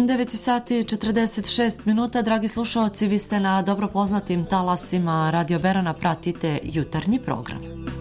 9 sati i 46 minuta, dragi slušalci, vi ste na dobro poznatim talasima Radio Berana, pratite jutarnji program.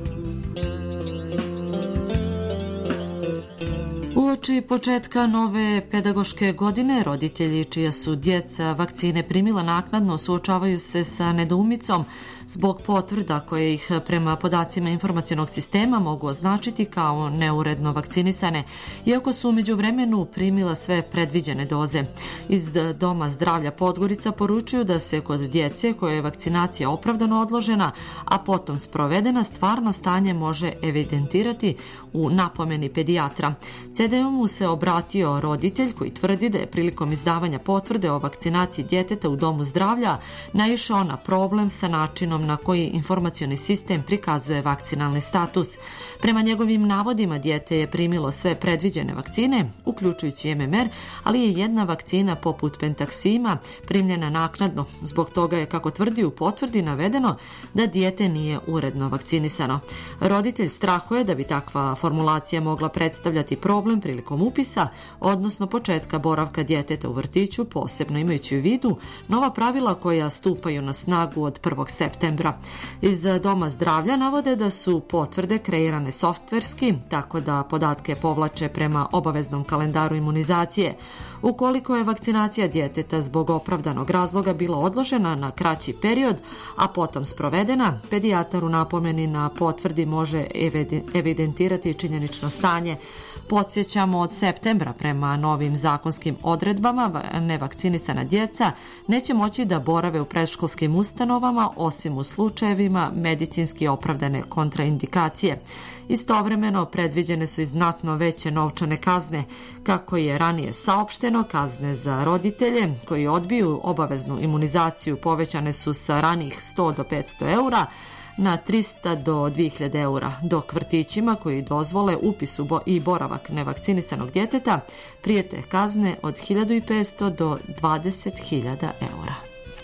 Uoči početka nove pedagoške godine, roditelji čija su djeca vakcine primila naknadno suočavaju se sa nedoumicom zbog potvrda koje ih prema podacima informacionog sistema mogu označiti kao neuredno vakcinisane, iako su umeđu vremenu primila sve predviđene doze. Iz Doma zdravlja Podgorica poručuju da se kod djece koje je vakcinacija opravdano odložena, a potom sprovedena, stvarno stanje može evidentirati u napomeni pedijatra. CDU-mu se obratio roditelj koji tvrdi da je prilikom izdavanja potvrde o vakcinaciji djeteta u domu zdravlja naišao na problem sa načinom na koji informacioni sistem prikazuje vakcinalni status. Prema njegovim navodima, dijete je primilo sve predviđene vakcine, uključujući MMR, ali je jedna vakcina poput Pentaxima primljena naknadno. Zbog toga je, kako tvrdi u potvrdi, navedeno da dijete nije uredno vakcinisano. Roditelj strahuje da bi takva formulacija mogla predstavljati problem prilikom upisa, odnosno početka boravka djeteta u vrtiću, posebno imajući u vidu nova pravila koja stupaju na snagu od 1. septembra. Iz Doma zdravlja navode da su potvrde kreirane softverski, tako da podatke povlače prema obaveznom kalendaru imunizacije. Ukoliko je vakcinacija djeteta zbog opravdanog razloga bila odložena na kraći period, a potom sprovedena, pedijatar u napomeni na potvrdi može evidentirati činjenično stanje. Podsjećamo, od septembra prema novim zakonskim odredbama nevakcinisana djeca neće moći da borave u predškolskim ustanovama osim u slučajevima medicinski opravdane kontraindikacije. Istovremeno predviđene su i znatno veće novčane kazne. Kako je ranije saopšteno, kazne za roditelje koji odbiju obaveznu imunizaciju povećane su sa ranijih 100 do 500 eura na 300 do 2000 eura, dok vrtićima koji dozvole upis i boravak nevakcinisanog djeteta prijete kazne od 1500 do 20.000 eura.